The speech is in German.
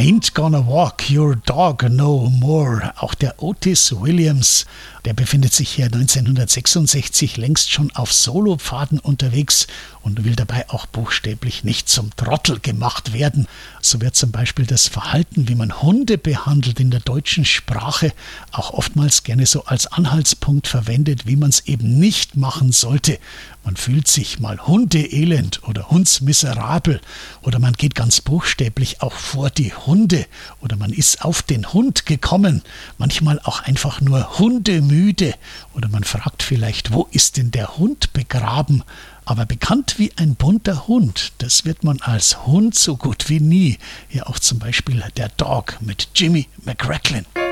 Ain't Gonna Walk Your Dog No More. Auch der Otis Williams, der befindet sich hier 1966 längst schon auf Solopfaden unterwegs und will dabei auch buchstäblich nicht zum Trottel gemacht werden. So wird zum Beispiel das Verhalten, wie man Hunde behandelt in der deutschen Sprache, auch oftmals gerne so als Anhaltspunkt verwendet, wie man es eben nicht machen sollte. Man fühlt sich mal hundeelend oder hundsmiserabel oder man geht ganz buchstäblich auch vor die Hunde oder man ist auf den Hund gekommen, manchmal auch einfach nur hundemüde oder man fragt vielleicht, wo ist denn der Hund begraben? Aber bekannt wie ein bunter Hund, das wird man als Hund so gut wie nie. Hier auch zum Beispiel der Dog mit Jimmy McRacklin.